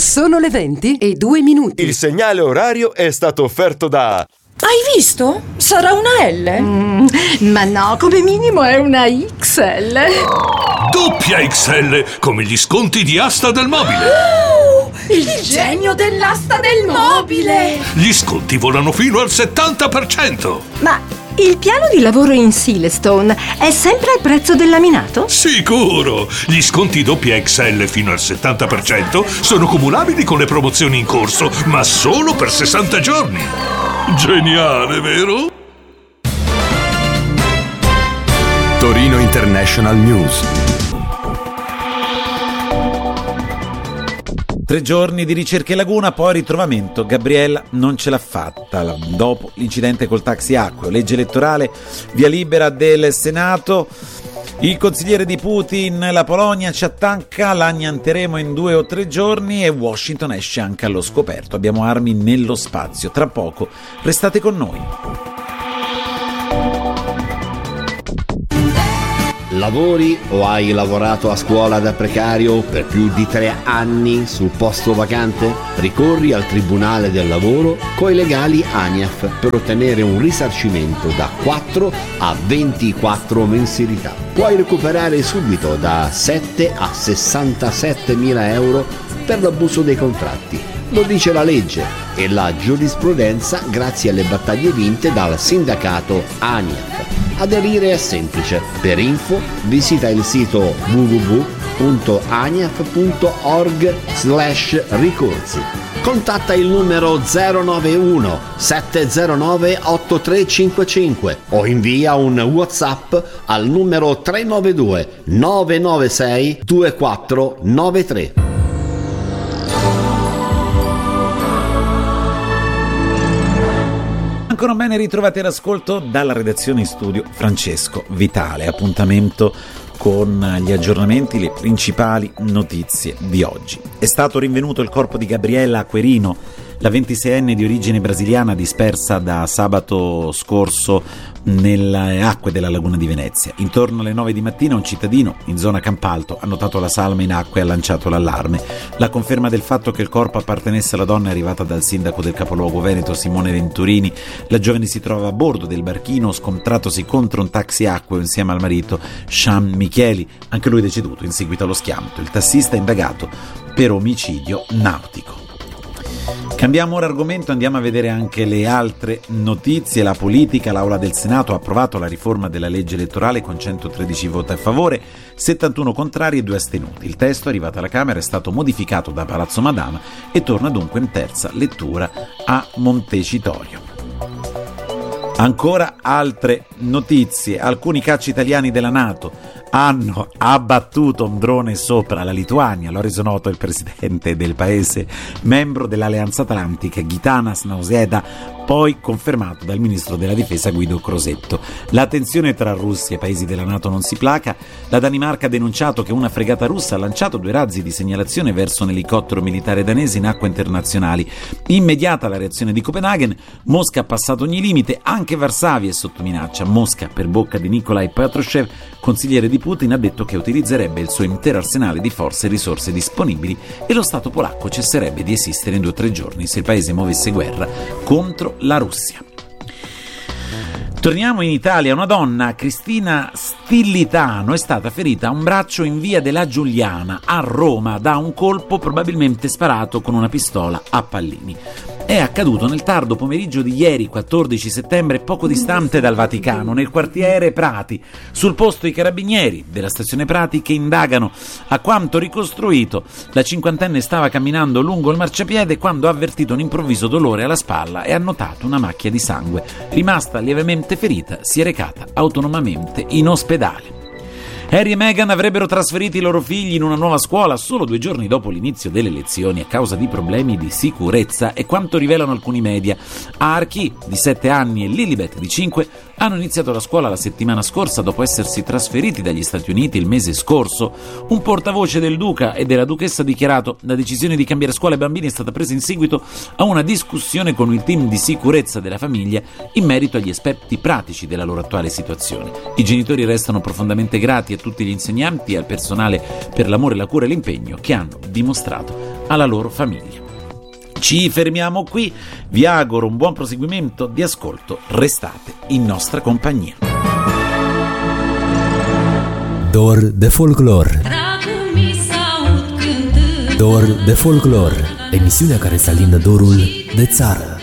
Sono le 20:02. Il segnale orario è stato offerto da... Hai visto? Sarà una L. Ma no, come minimo è una XL. Doppia XL, come gli sconti di Asta del Mobile. Il genio dell'asta del mobile. Gli sconti volano fino al 70%. Ma il piano di lavoro in Silestone è sempre al prezzo del laminato? Sicuro! Gli sconti doppia XL fino al 70% sono cumulabili con le promozioni in corso, ma solo per 60 giorni. Geniale, vero? Torino International News. 3 giorni di ricerche in laguna, poi ritrovamento. Gabriella non ce l'ha fatta. Dopo l'incidente col taxi acqueo, legge elettorale, via libera del Senato. Il consigliere di Putin, la Polonia ci attacca, l'annianteremo in 2 o 3 giorni e Washington esce anche allo scoperto. Abbiamo armi nello spazio. Tra poco, restate con noi. Lavori o hai lavorato a scuola da precario per più di 3 anni sul posto vacante? Ricorri al Tribunale del Lavoro coi legali ANIAF per ottenere un risarcimento da 4 a 24 mensilità. Puoi recuperare subito da 7 a 67 mila euro per l'abuso dei contratti. Lo dice la legge e la giurisprudenza grazie alle battaglie vinte dal sindacato ANIAF. Aderire è semplice. Per info visita il sito www.aniaf.org/ricorsi. Contatta il numero 091 709 8355 o invia un WhatsApp al numero 392 996 2493. Ancora bene ritrovati all'ascolto dalla redazione in studio Francesco Vitale. Appuntamento con gli aggiornamenti, le principali notizie di oggi. È stato rinvenuto il corpo di Gabriella Aquerino, la 26enne di origine brasiliana dispersa da sabato scorso nelle acque della laguna di Venezia. Intorno alle 9 di mattina un cittadino in zona Campalto ha notato la salma in acqua e ha lanciato l'allarme. La conferma del fatto che il corpo appartenesse alla donna è arrivata dal sindaco del capoluogo veneto Simone Venturini. La giovane si trova a bordo del barchino scontratosi contro un taxi acqueo insieme al marito Sean Micheli, anche lui deceduto in seguito allo schianto. Il tassista è indagato per omicidio nautico. Cambiamo ora argomento, andiamo a vedere anche le altre notizie. La politica, l'Aula del Senato ha approvato la riforma della legge elettorale con 113 voti a favore, 71 contrari e 2 astenuti. Il testo, arrivato alla Camera, è stato modificato da Palazzo Madama e torna dunque in terza lettura a Montecitorio. Ancora altre notizie. Alcuni cacci italiani della NATO hanno abbattuto un drone sopra la Lituania, lo ha reso noto il presidente del paese membro dell'Alleanza Atlantica Gitanas Nausėda, poi confermato dal ministro della difesa Guido Crosetto. La tensione tra Russia e paesi della NATO non si placa. La Danimarca ha denunciato che una fregata russa ha lanciato 2 razzi di segnalazione verso un elicottero militare danese in acque internazionali. Immediata la reazione di Copenaghen, Mosca ha passato ogni limite, anche Varsavia è sotto minaccia. Mosca, per bocca di Nikolai Patrushev, consigliere di Putin, ha detto che utilizzerebbe il suo intero arsenale di forze e risorse disponibili e lo Stato polacco cesserebbe di esistere in 2 o 3 giorni se il paese muovesse guerra contro la Russia. Torniamo in Italia. Una donna, Cristina Stillitano, è stata ferita a un braccio in via della Giuliana a Roma da un colpo probabilmente sparato con una pistola a pallini. È accaduto nel tardo pomeriggio di ieri, 14 settembre, poco distante dal Vaticano, nel quartiere Prati. Sul posto i carabinieri della stazione Prati che indagano. A quanto ricostruito, la cinquantenne stava camminando lungo il marciapiede quando ha avvertito un improvviso dolore alla spalla e ha notato una macchia di sangue. Rimasta lievemente ferita, si è recata autonomamente in ospedale. Harry e Meghan avrebbero trasferito i loro figli in una nuova scuola solo 2 giorni dopo l'inizio delle lezioni a causa di problemi di sicurezza e quanto rivelano alcuni media. Archie, di 7 anni, e Lilibet, di 5, hanno iniziato la scuola la settimana scorsa dopo essersi trasferiti dagli Stati Uniti il mese scorso. Un portavoce del duca e della duchessa ha dichiarato: la decisione di cambiare scuola ai bambini è stata presa in seguito a una discussione con il team di sicurezza della famiglia in merito agli aspetti pratici della loro attuale situazione. I genitori restano profondamente grati a tutti gli insegnanti e al personale per l'amore, la cura e l'impegno che hanno dimostrato, alla loro famiglia. Ci fermiamo qui, vi auguro un buon proseguimento di ascolto, restate in nostra compagnia. Dor de folclor. Dor de folclor, emisiunea care să alină dorul de țară.